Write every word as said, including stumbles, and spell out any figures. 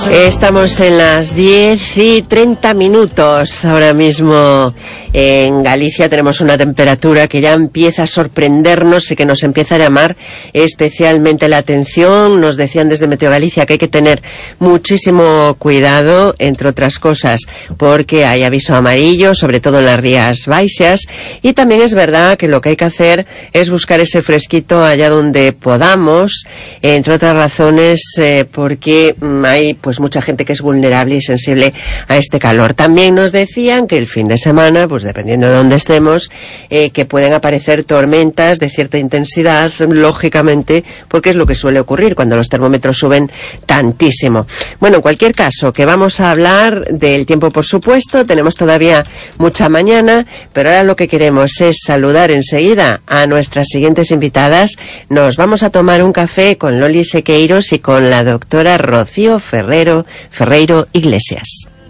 Estamos en las diez y treinta minutos. Ahora mismo en Galicia tenemos una temperatura que ya empieza a sorprendernos y que nos empieza a llamar especialmente la atención. Nos decían desde Meteo Galicia que hay que tener muchísimo cuidado, entre otras cosas, porque hay aviso amarillo, sobre todo en las Rías Baixas, y también es verdad que lo que hay que hacer es buscar ese fresquito allá donde podamos, entre otras razones, eh, porque mm, hay pues mucha gente que es vulnerable y sensible a este calor. También nos decían que el fin de semana, pues dependiendo de dónde estemos, eh, que pueden aparecer tormentas de cierta intensidad, lógicamente, porque es lo que suele ocurrir cuando los termómetros suben tantísimo. Bueno, en cualquier caso, que vamos a hablar del tiempo, por supuesto, tenemos todavía mucha mañana, pero ahora lo que queremos es saludar enseguida a nuestras siguientes invitadas. Nos vamos a tomar un café con Loli Sequeiros y con la doctora Rocío Ferrero Ferreiro Iglesias.